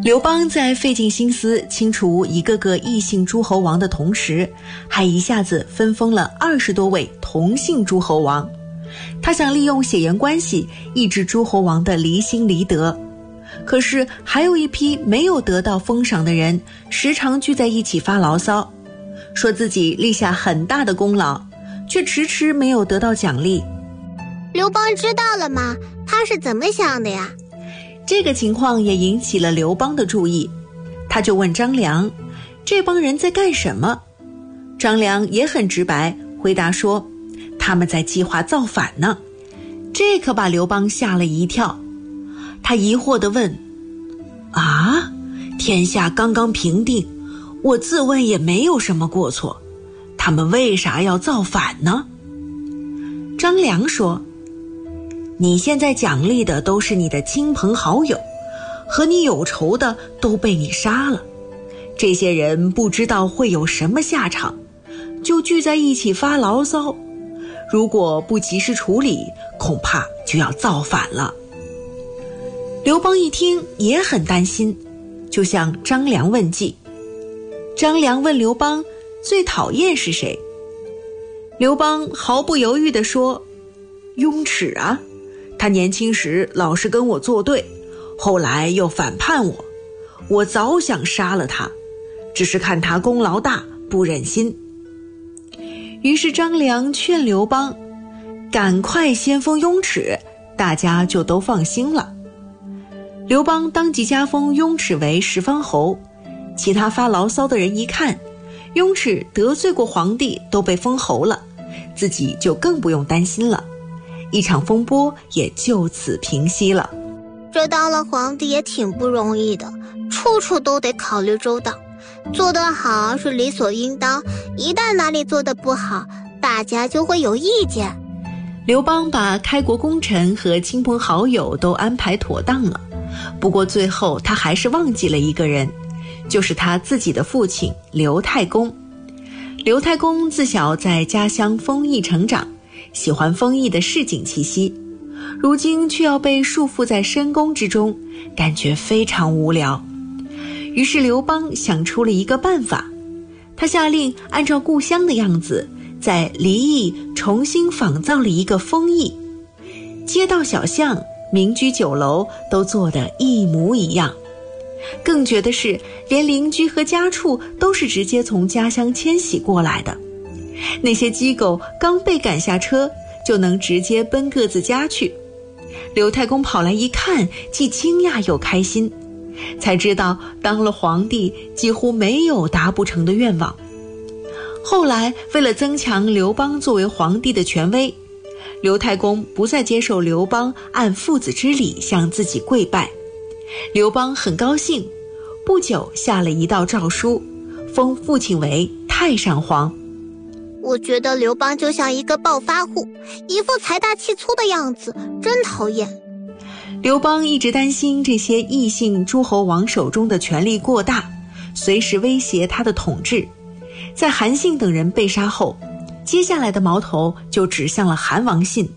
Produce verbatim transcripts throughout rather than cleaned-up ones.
刘邦在费尽心思清除一个个异姓诸侯王的同时，还一下子分封了二十多位同姓诸侯王。他想利用血缘关系抑制诸侯王的离心离德，可是还有一批没有得到封赏的人，时常聚在一起发牢骚，说自己立下很大的功劳，却迟迟没有得到奖励。 刘邦知道了吗？他是怎么想的呀？ 这个情况也引起了刘邦的注意，他就问张良，这帮人在干什么？张良也很直白，回答说，他们在计划造反呢。这可把刘邦吓了一跳，他疑惑地问，啊，天下刚刚平定，我自问也没有什么过错，他们为啥要造反呢？张良说，你现在奖励的都是你的亲朋好友，和你有仇的都被你杀了，这些人不知道会有什么下场，就聚在一起发牢骚，如果不及时处理，恐怕就要造反了。刘邦一听也很担心，就向张良问计。张良问刘邦最讨厌是谁？刘邦毫不犹豫地说，雍齿啊，他年轻时老是跟我作对，后来又反叛我，我早想杀了他，只是看他功劳大，不忍心。于是张良劝刘邦赶快先封雍齿，大家就都放心了。刘邦当即加封雍齿为十方侯，其他发牢骚的人一看，雍齿得罪过皇帝都被封侯了，自己就更不用担心了，一场风波也就此平息了。 这当了皇帝也挺不容易的，处处都得考虑周到，做得好是理所应当，一旦哪里做得不好，大家就会有意见。 刘邦把开国功臣和亲朋好友都安排妥当了，不过最后他还是忘记了一个人，就是他自己的父亲刘太公。刘太公自小在家乡丰邑成长，喜欢丰邑的市井气息，如今却要被束缚在深宫之中，感觉非常无聊。于是刘邦想出了一个办法，他下令按照故乡的样子，在离邑重新仿造了一个丰邑，街道小巷、民居酒楼都做得一模一样。更绝的是，连邻居和家畜都是直接从家乡迁徙过来的。那些鸡狗刚被赶下车，就能直接奔各自家去。刘太公跑来一看，既惊讶又开心，才知道当了皇帝几乎没有达不成的愿望。后来为了增强刘邦作为皇帝的权威，刘太公不再接受刘邦按父子之礼向自己跪拜。刘邦很高兴，不久下了一道诏书，封父亲为太上皇。 我觉得刘邦就像一个暴发户，一副财大气粗的样子，真讨厌。 刘邦一直担心这些异姓诸侯王手中的权力过大，随时威胁他的统治。在韩信等人被杀后，接下来的矛头就指向了韩王信。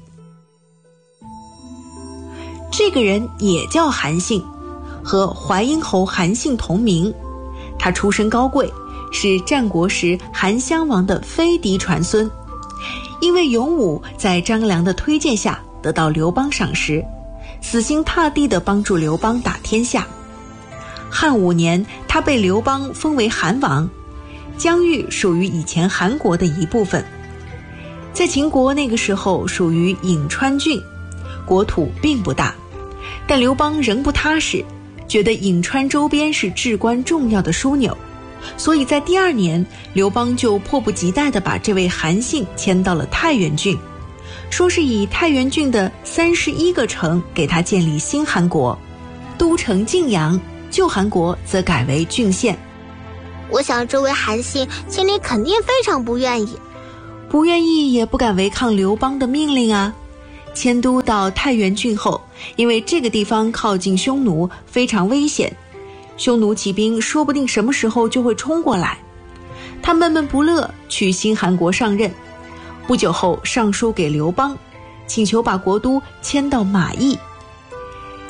这个人也叫韩信，和淮阴侯韩信同名。他出身高贵，是战国时韩襄王的飞嫡传孙，因为勇武，在张良的推荐下得到刘邦赏识，死心塌地地帮助刘邦打天下。汉五年，他被刘邦封为韩王，疆域属于以前韩国的一部分。在秦国那个时候属于颍川郡，国土并不大，但刘邦仍不踏实，觉得颍川周边是至关重要的枢纽，所以在第二年，刘邦就迫不及待地把这位韩信迁到了太原郡，说是以太原郡的三十一个城给他建立新韩国，都城晋阳，旧韩国则改为郡县。 我想这位韩信心里肯定非常不愿意， 不愿意也不敢违抗刘邦的命令啊。迁都到太原郡后，因为这个地方靠近匈奴，非常危险，匈奴骑兵说不定什么时候就会冲过来。他闷闷不乐，去新韩国上任。不久后上书给刘邦，请求把国都迁到马邑。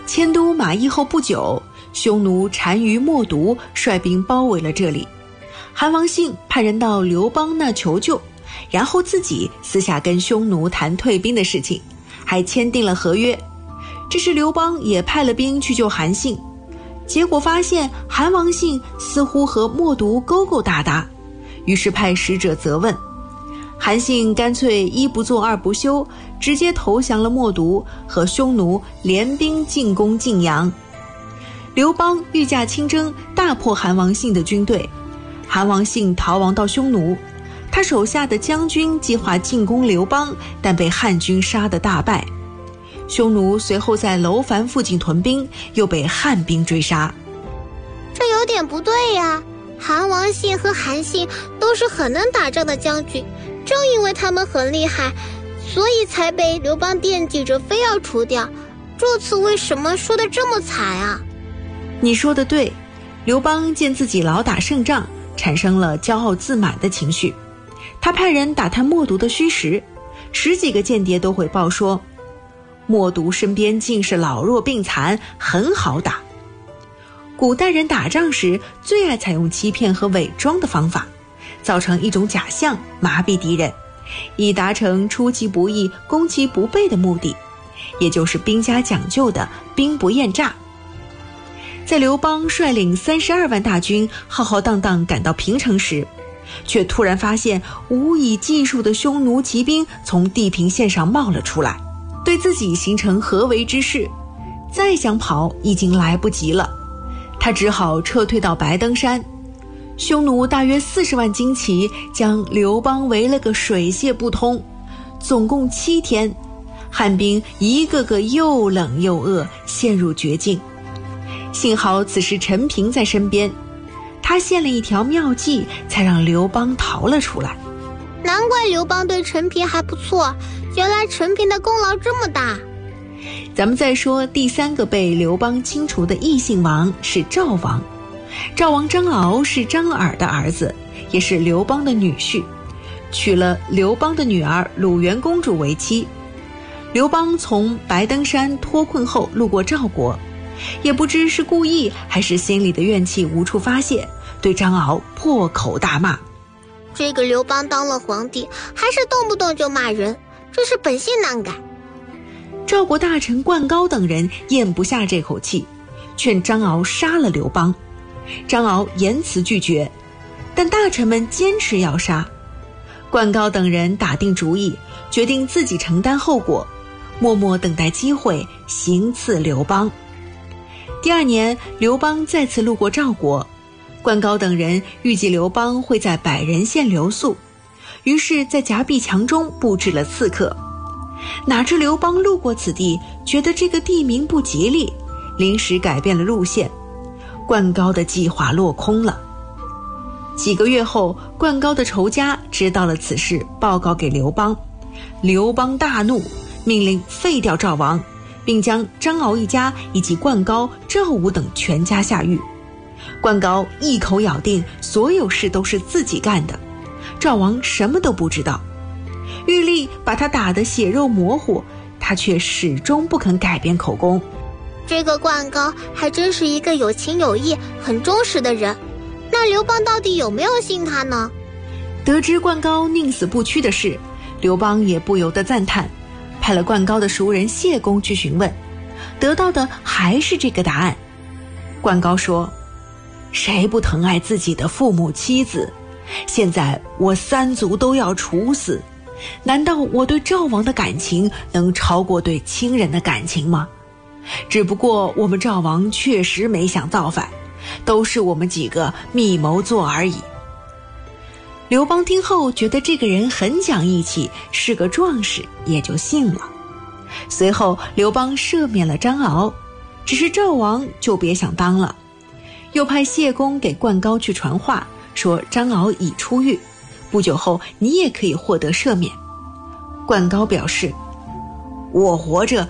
迁都马邑后不久，匈奴单于冒毒率兵包围了这里。韩王信派人到刘邦那求救，然后自己私下跟匈奴谈退兵的事情，还签订了合约。这时刘邦也派了兵去救韩信，结果发现韩王信似乎和冒毒勾勾搭搭，于是派使者责问。韩信干脆一不做二不休，直接投降了冒毒，和匈奴联兵进攻晋阳。刘邦御驾亲征，大破韩王信的军队。韩王信逃亡到匈奴，他手下的将军计划进攻刘邦，但被汉军杀得大败。匈奴随后在楼烦附近屯兵，又被汉兵追杀。 这有点不对呀，韩王信和韩信都是很能打仗的将军，正因为他们很厉害，所以才被刘邦惦记着非要除掉。这次为什么说得这么惨啊？ 你说的对，刘邦见自己老打胜仗，产生了骄傲自满的情绪。他派人打探冒毒的虚实，十几个间谍都回报说，冒毒身边尽是老弱病残，很好打。古代人打仗时最爱采用欺骗和伪装的方法，造成一种假象，麻痹敌人，以达成出其不意攻其不备的目的，也就是兵家讲究的兵不厌诈。在刘邦率领三十二万大军浩浩荡荡赶到平城时，却突然发现无以计数的匈奴骑兵从地平线上冒了出来，对自己形成合围之势，再想跑已经来不及了。他只好撤退到白登山。匈奴大约四十万精骑将刘邦围了个水泄不通，总共七天，汉兵一个个又冷又饿，陷入绝境。幸好此时陈平在身边，他献了一条妙计，才让刘邦逃了出来。 难怪刘邦对陈平还不错，原来陈平的功劳这么大。 咱们再说第三个被刘邦清除的异姓王是赵王。赵王张敖是张耳的儿子，也是刘邦的女婿，娶了刘邦的女儿鲁元公主为妻。刘邦从白登山脱困后路过赵国，也不知是故意还是心里的怨气无处发泄，对张敖破口大骂。 这个刘邦当了皇帝，还是动不动就骂人，这是本性难改。 赵国大臣灌高等人咽不下这口气，劝张敖杀了刘邦。张敖严辞拒绝，但大臣们坚持要杀。灌高等人打定主意，决定自己承担后果，默默等待机会行刺刘邦。第二年，刘邦再次路过赵国，灌高等人预计刘邦会在百人县留宿，于是在夹壁墙中布置了刺客。哪知刘邦路过此地，觉得这个地名不吉利，临时改变了路线，灌高的计划落空了。几个月后，灌高的仇家知道了此事，报告给刘邦。刘邦大怒，命令废掉赵王，并将张敖一家以及灌高、赵武等全家下狱。灌高一口咬定所有事都是自己干的，赵王什么都不知道。玉立把他打得血肉模糊，他却始终不肯改变口供。 这个灌高还真是一个有情有义、很忠实的人。那刘邦到底有没有信他呢？ 得知灌高宁死不屈的事，刘邦也不由得赞叹，派了灌高的熟人谢公去询问，得到的还是这个答案。灌高说，谁不疼爱自己的父母妻子？现在我三族都要处死，难道我对赵王的感情能超过对亲人的感情吗？只不过我们赵王确实没想造反，都是我们几个密谋做而已。刘邦听后觉得这个人很讲义气，是个壮士，也就信了。随后刘邦赦免了张敖，只是赵王就别想当了，又派谢公给灌高去传话，说张敖已出狱，不久后你也可以获得赦免。灌高表示，我活着